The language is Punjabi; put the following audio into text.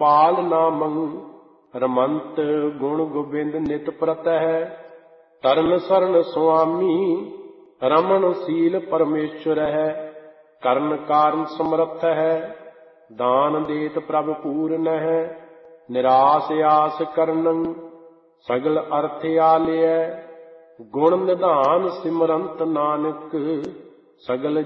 ਪਾਲ ਨਾਮੰ ਰਮੰਤ ਗੁਣ ਗੋਬਿੰਦ ਨਿਤ ਪ੍ਰਤਹਿ ਤਰਨ ਸਰਨ ਸੁਆਮੀ ਰਮਨ ਸੀਲ ਪਰਮੇਸ਼ਵਰ ਹੈ ਕਰਨ ਕਾਰਨ ਸਮਰੱਥ ਹੈ ਦਾਨ ਦੇਤ ਪ੍ਰਭ ਪੂਰਨ ਹੈ ਨਿਰਾਸ ਆਸ ਕਰਨੰ ਸਗਲ ਅਰਥ ਆਲਿਐ ਗੁਣ ਨਿਧਾਨ ਸਿਮਰੰਤ ਨਾਨਕ ਸਗਲ